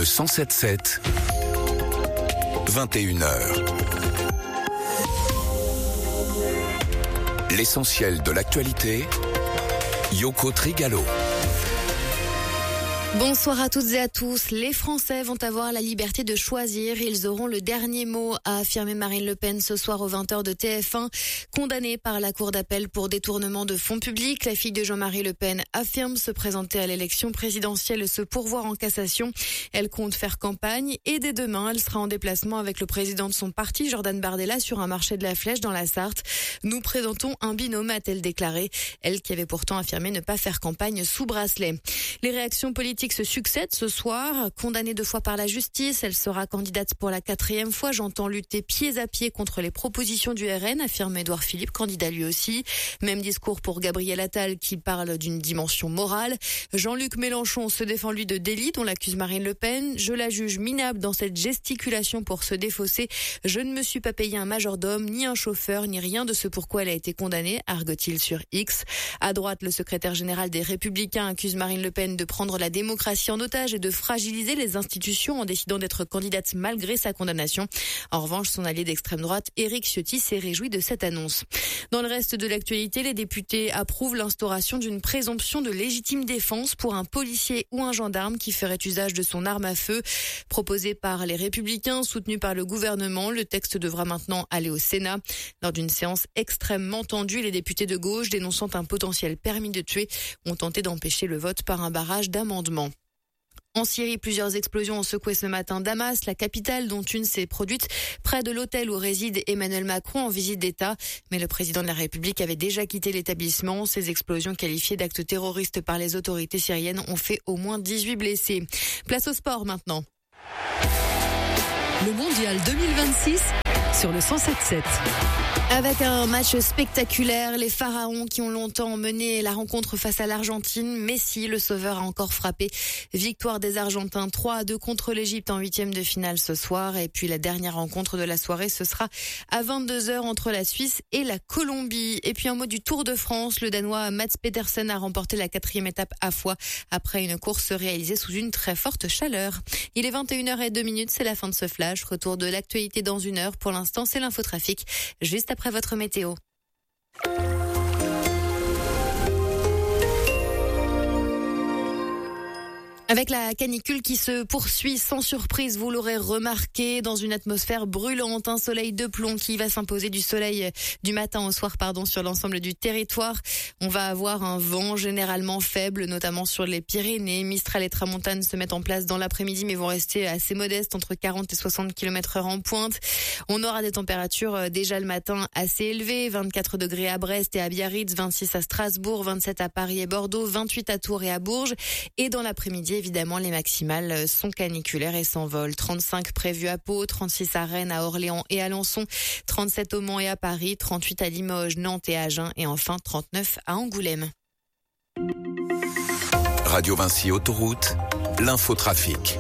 Le 107.7, 21h. L'essentiel de l'actualité, Yoko Trigalo. Bonsoir à toutes et à tous. Les Français vont avoir la liberté de choisir. Ils auront le dernier mot, a affirmé Marine Le Pen ce soir aux 20h de TF1. Condamnée par la Cour d'appel pour détournement de fonds publics, la fille de Jean-Marie Le Pen affirme se présenter à l'élection présidentielle et se pourvoir en cassation. Elle compte faire campagne et dès demain, elle sera en déplacement avec le président de son parti, Jordan Bardella, sur un marché de la Flèche dans la Sarthe. Nous présentons un binôme, a-t-elle déclaré. Elle qui avait pourtant affirmé ne pas faire campagne sous bracelet. Les réactions politiques se succèdent ce soir. Condamnée 2 fois par la justice, elle sera candidate pour la 4e fois. J'entends lutter pied à pied contre les propositions du RN, affirme Édouard Philippe, candidat lui aussi. Même discours pour Gabriel Attal qui parle d'une dimension morale. Jean-Luc Mélenchon se défend lui de délit dont l'accuse Marine Le Pen. Je la juge minable dans cette gesticulation pour se défausser. Je ne me suis pas payé un majordome, ni un chauffeur, ni rien de ce pourquoi elle a été condamnée, argue-t-il sur X. À droite, le secrétaire général des Républicains accuse Marine Le Pen de prendre la démocratie en otage et de fragiliser les institutions en décidant d'être candidate malgré sa condamnation. En revanche, son allié d'extrême droite, Éric Ciotti, s'est réjoui de cette annonce. Dans le reste de l'actualité, les députés approuvent l'instauration d'une présomption de légitime défense pour un policier ou un gendarme qui ferait usage de son arme à feu. Proposé par les Républicains, soutenu par le gouvernement, le texte devra maintenant aller au Sénat. Lors d'une séance extrêmement tendue, les députés de gauche, dénonçant un potentiel permis de tuer, ont tenté d'empêcher le vote par un barrage d'amendements. En Syrie, plusieurs explosions ont secoué ce matin Damas, la capitale, dont une s'est produite près de l'hôtel où réside Emmanuel Macron en visite d'État. Mais le président de la République avait déjà quitté l'établissement. Ces explosions qualifiées d'actes terroristes par les autorités syriennes ont fait au moins 18 blessés. Place au sport maintenant. Le mondial 2026 sur le 107.7. Avec un match spectaculaire, les Pharaons qui ont longtemps mené la rencontre face à l'Argentine, Messi, le sauveur, a encore frappé. Victoire des Argentins 3-2 contre l'Égypte en 8e de finale ce soir. Et puis la dernière rencontre de la soirée, ce sera à 22h entre la Suisse et la Colombie. Et puis un mot du Tour de France, le Danois Mats Pedersen a remporté la 4e étape à Foix après une course réalisée sous une très forte chaleur. Il est 21h02, c'est la fin de ce flash. Retour de l'actualité dans 1 heure. Pour l'instant, c'est l'infotrafic. Juste après votre météo. Avec la canicule qui se poursuit sans surprise, vous l'aurez remarqué, dans une atmosphère brûlante, un soleil de plomb qui va s'imposer du matin au soir, sur l'ensemble du territoire. On va avoir un vent généralement faible, notamment sur les Pyrénées. Mistral et tramontane se mettent en place dans l'après-midi, mais vont rester assez modestes, entre 40 et 60 km/h en pointe. On aura des températures déjà le matin assez élevées, 24 degrés à Brest et à Biarritz, 26 à Strasbourg, 27 à Paris et Bordeaux, 28 à Tours et à Bourges. Et dans l'après-midi, évidemment, les maximales sont caniculaires et s'envolent. 35 prévus à Pau, 36 à Rennes, à Orléans et à Alençon, 37 au Mans et à Paris, 38 à Limoges, Nantes et Agen et enfin 39 à Angoulême. Radio Vinci Autoroute, l'infotrafic.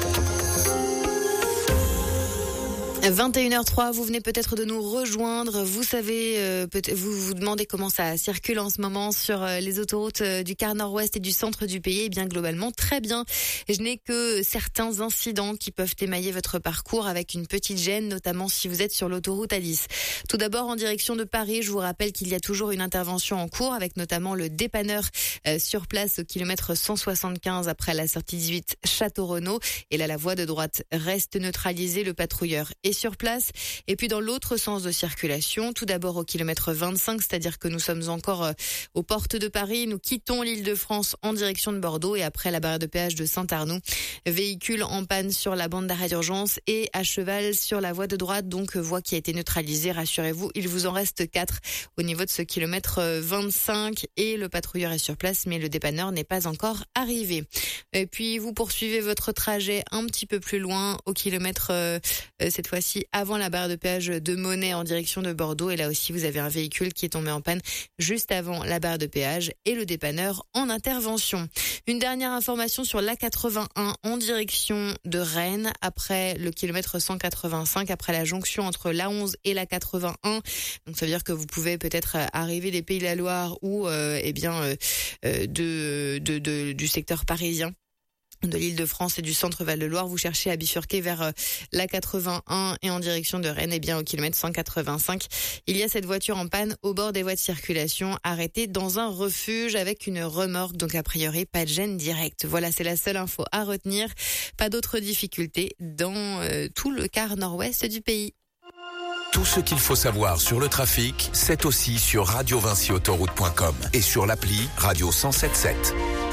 21h03, vous venez peut-être de nous rejoindre. Vous savez, vous vous demandez comment ça circule en ce moment sur les autoroutes du quart nord-ouest et du centre du pays. Eh bien, globalement, très bien. Je n'ai que certains incidents qui peuvent émailler votre parcours avec une petite gêne, notamment si vous êtes sur l'autoroute A10. Tout d'abord, en direction de Paris, je vous rappelle qu'il y a toujours une intervention en cours avec notamment le dépanneur sur place au kilomètre 175 après la sortie 18 Château-Renaud. Et là, la voie de droite reste neutralisée. Le patrouilleur est sur place. Et puis dans l'autre sens de circulation, tout d'abord au kilomètre 25, c'est-à-dire que nous sommes encore aux portes de Paris. Nous quittons l'Île-de-France en direction de Bordeaux et après la barrière de péage de Saint-Arnoux. Véhicule en panne sur la bande d'arrêt d'urgence et à cheval sur la voie de droite, donc voie qui a été neutralisée. Rassurez-vous, il vous en reste 4 au niveau de ce kilomètre 25 et le patrouilleur est sur place, mais le dépanneur n'est pas encore arrivé. Et puis vous poursuivez votre trajet un petit peu plus loin au kilomètre cette fois-ci avant la barre de péage de Monet en direction de Bordeaux. Et là aussi, vous avez un véhicule qui est tombé en panne juste avant la barre de péage et le dépanneur en intervention. Une dernière information sur l'A81 en direction de Rennes après le kilomètre 185, après la jonction entre l'A11 et l'A81. Donc ça veut dire que vous pouvez peut-être arriver des Pays de la Loire ou du secteur parisien. de l'Île-de-France et du centre Val-de-Loire, vous cherchez à bifurquer vers la 81 et en direction de Rennes, au kilomètre 185. Il y a cette voiture en panne au bord des voies de circulation, arrêtée dans un refuge avec une remorque, donc a priori pas de gêne directe. Voilà, c'est la seule info à retenir. Pas d'autres difficultés dans tout le quart nord-ouest du pays. Tout ce qu'il faut savoir sur le trafic, c'est aussi sur radiovinciautoroute.com et sur l'appli Radio 107.7.